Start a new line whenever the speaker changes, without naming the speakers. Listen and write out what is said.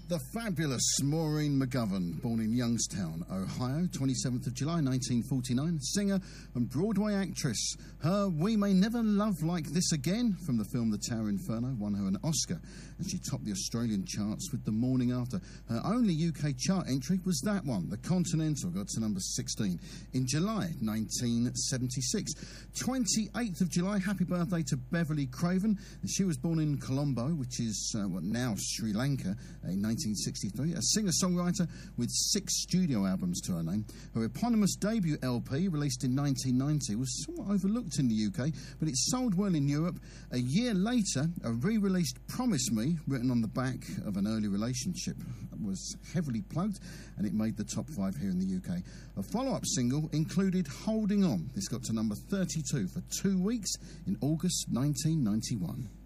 The fabulous Maureen McGovern, born in Youngstown, Ohio, 27th of July 1949, singer and Broadway actress. Her We May Never Love Like This Again from the film The Tower Inferno won her an Oscar, and she topped the Australian charts with The Morning After. Her only UK chart entry was that one, The Continental, got to number 16 in July 1976. 28th of July, happy birthday to Beverly Craven. She was born in Colombo, which is now Sri Lanka, in 1963, a singer-songwriter with 6 studio albums to her name. Her eponymous debut LP, released in 1990, was somewhat overlooked in the UK, but it sold well in Europe. A year later, a re-released Promise Me, written on the back of an early relationship, was heavily plugged, and it made the top 5 here in the UK. A follow-up single included Holding On. This got to number 32 for 2 weeks in August 1991.